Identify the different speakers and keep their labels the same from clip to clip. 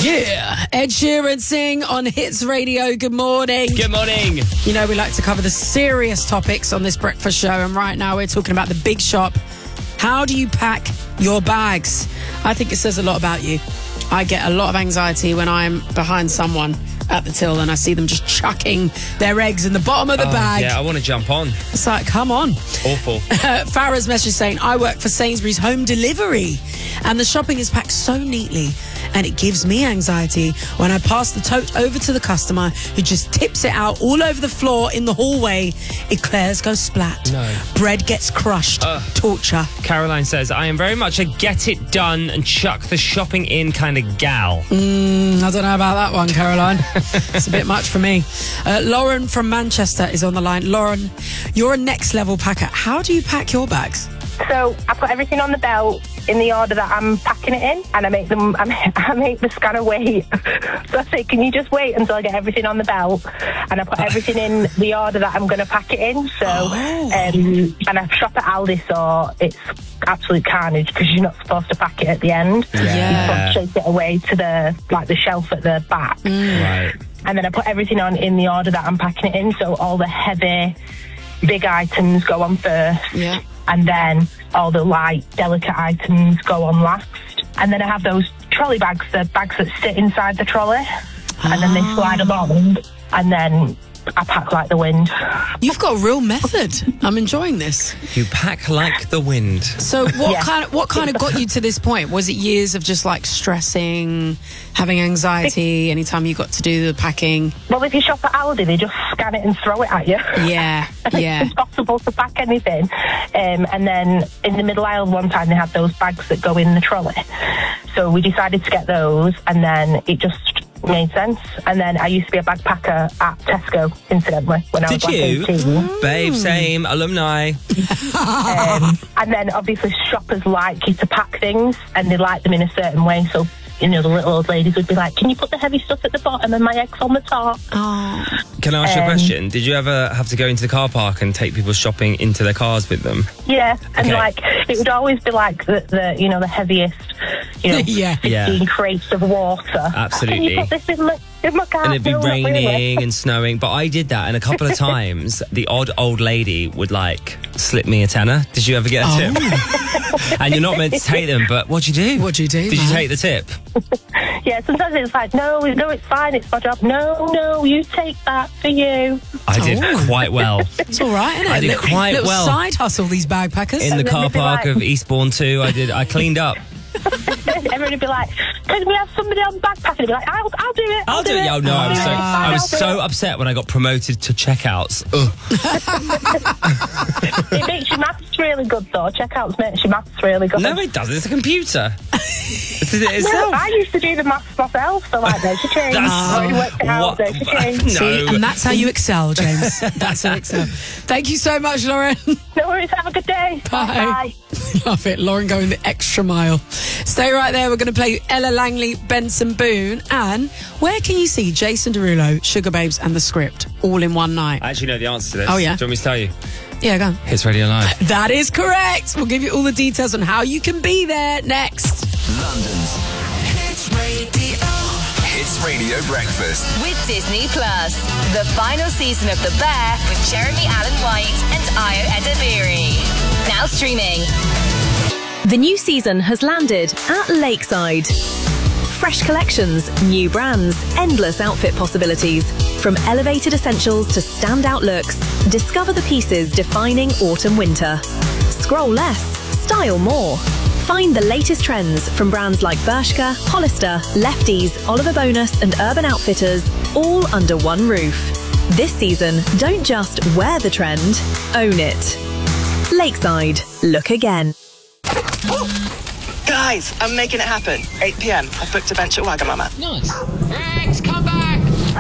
Speaker 1: Yeah, Ed Sheeran sing on Hits Radio. Good morning.
Speaker 2: Good morning.
Speaker 1: You know, we like to cover the serious topics on this breakfast show, and right now we're talking about the big shop. How do you pack your bags? I think it says a lot about you. I get a lot of anxiety when I'm behind someone at the till and I see them just chucking their eggs in the bottom of the bag.
Speaker 2: Yeah, I want to jump on.
Speaker 1: It's like, come on.
Speaker 2: Awful.
Speaker 1: Farah's message saying, I work for Sainsbury's home delivery and the shopping is packed so neatly and it gives me anxiety when I pass the tote over to the customer who just tips it out all over the floor in the hallway. Eclairs go splat.
Speaker 2: No.
Speaker 1: Bread gets crushed. Torture.
Speaker 2: Caroline says, I am very much a get it done and chuck the shopping in kind of gal.
Speaker 1: I don't know about that one, Caroline. It's a bit much for me. Lauren from Manchester is on the line. Lauren, you're a next level packer. How do you pack your bags?
Speaker 3: So I put everything on the belt in the order that I'm packing it in, and I make the scanner wait. So I say, can you just wait until I get everything on the belt? And I put everything in the order that I'm going to pack it in. So, and I shop at Aldi, so it's absolute carnage because you're not supposed to pack it at the end.
Speaker 1: Yeah.
Speaker 3: You're supposed to take it away to the shelf at the back.
Speaker 2: Right.
Speaker 3: And then I put everything on in the order that I'm packing it in. So all the heavy, big items go on first.
Speaker 1: Yeah.
Speaker 3: And then all the light, delicate items go on last. And then I have those trolley bags, the bags that sit inside the trolley. And then they slide along. And then I pack like the wind.
Speaker 1: You've got a real method. I'm enjoying this.
Speaker 2: You pack like the wind.
Speaker 1: So what kind of got you to this point? Was it years of just like stressing, having anxiety anytime you got to do the packing?
Speaker 3: Well, if you shop at Aldi, they just scan it and throw it at you.
Speaker 1: Yeah, yeah.
Speaker 3: It's impossible to pack anything. And then in the middle aisle one time, they had those bags that go in the trolley. So we decided to get those, and then it just made sense. And then I used to be a bagpacker at Tesco, incidentally, when I was like 18.
Speaker 2: Babe, same, alumni.
Speaker 3: And then obviously shoppers like you to pack things, and they like them in a certain way. So, you know, the little old ladies would be like, can you put the heavy stuff at the bottom and my eggs on the top?
Speaker 1: Oh.
Speaker 2: Can I ask you a question? Did you ever have to go into the car park and take people shopping into their cars with them?
Speaker 3: Yeah, and
Speaker 2: Okay.
Speaker 3: like it would always be like the you know, the heaviest, you know,
Speaker 1: Yeah.
Speaker 3: 15 crates of water.
Speaker 2: Absolutely.
Speaker 3: Can you put this in my car?
Speaker 2: And it'd be
Speaker 3: No, not really.
Speaker 2: raining and snowing. But I did that, and a couple of times the odd old lady would like slip me a tenner. Did you ever get a tip? And you're not meant to take them, but what'd you do?
Speaker 1: What'd you do,
Speaker 2: Did you
Speaker 1: man?
Speaker 2: take the tip?
Speaker 3: Yeah, sometimes it's like, no, it's fine, it's my job. No, you take that for you.
Speaker 2: I did quite well.
Speaker 1: It's all right, isn't it?
Speaker 2: I did quite
Speaker 1: little
Speaker 2: well.
Speaker 1: side hustle, these bagpackers.
Speaker 2: In the
Speaker 3: then
Speaker 2: car
Speaker 3: they'd be
Speaker 2: park
Speaker 3: like-
Speaker 2: of Eastbourne too, I cleaned up.
Speaker 3: Everyone would be like, can we have somebody on backpacking? I'd be like, I'll do it.
Speaker 2: I'll do it. Oh no,
Speaker 3: I'll do it.
Speaker 2: I was
Speaker 3: I'll do
Speaker 2: so
Speaker 3: it.
Speaker 2: upset when I got promoted to checkouts. Ugh.
Speaker 3: It makes your maths really good, though. Checkouts makes your maths really good.
Speaker 2: No, it doesn't. It's a computer. It did it
Speaker 3: No,
Speaker 2: itself.
Speaker 3: I used to do the maths myself, so like, there's your change.
Speaker 2: That's-
Speaker 3: Already worked it out,
Speaker 2: what-
Speaker 3: there's your change.
Speaker 2: No.
Speaker 1: See, and that's how you excel, James. That's how you excel. Thank you so much, Lauren.
Speaker 3: No worries, have a good day.
Speaker 1: Bye. Love it. Lauren going the extra mile. Stay right there. We're going to play Ella Langley, Benson Boone. And where can you see Jason Derulo, Sugar Babes and The Script all in one night?
Speaker 2: I actually know the answer to this.
Speaker 1: Oh, yeah?
Speaker 2: Do you want me to tell you?
Speaker 1: Yeah, go on.
Speaker 2: Hits Radio Live.
Speaker 1: That is correct. We'll give you all the details on how you can be there next.
Speaker 4: London's Hits Radio Breakfast.
Speaker 5: With Disney Plus, the final season of The Bear with Jeremy Allen White and Ayo Edebiri. Now streaming.
Speaker 6: The new season has landed at Lakeside. Fresh collections, new brands, endless outfit possibilities. From elevated essentials to standout looks, discover the pieces defining autumn-winter. Scroll less, style more. Find the latest trends from brands like Bershka, Hollister, Lefties, Oliver Bonus and Urban Outfitters, all under one roof. This season, don't just wear the trend, own it. Lakeside, look again.
Speaker 7: Guys, I'm making it happen. 8 p.m. I've booked a bench at Wagamama.
Speaker 2: Nice.
Speaker 8: Rex, come back!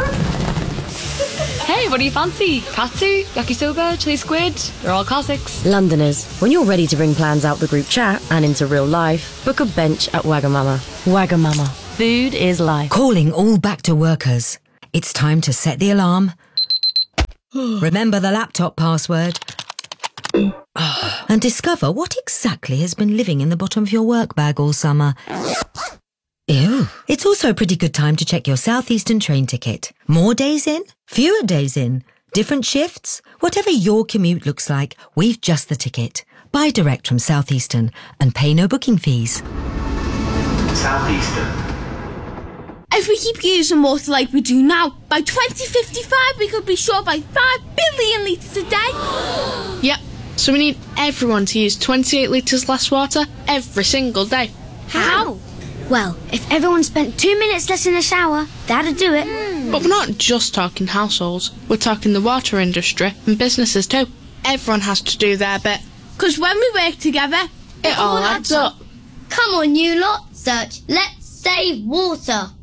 Speaker 8: Hey, what do you fancy? Katsu, yakisoba, chili squid? They're all classics.
Speaker 9: Londoners, when you're ready to bring plans out the group chat and into real life, book a bench at Wagamama. Wagamama. Food is life.
Speaker 10: Calling all back to workers. It's time to set the alarm. Remember the laptop password. And discover what exactly has been living in the bottom of your work bag all summer. Ew. It's also a pretty good time to check your South Eastern train ticket. More days in, fewer days in, different shifts. Whatever your commute looks like, we've just the ticket. Buy direct from South Eastern and pay no booking fees.
Speaker 11: South Eastern.
Speaker 12: If we keep using water like we do now, by 2055 we could be short by 5 billion litres a day.
Speaker 13: Yep, so we need everyone to use 28 litres less water every single day.
Speaker 12: How?
Speaker 14: Well, if everyone spent 2 minutes less in the shower, that'd do it.
Speaker 13: But we're not just talking households, we're talking the water industry and businesses too. Everyone has to do their bit.
Speaker 12: Because when we work together,
Speaker 13: it all adds up.
Speaker 14: Come on, you lot, search Let's Save Water.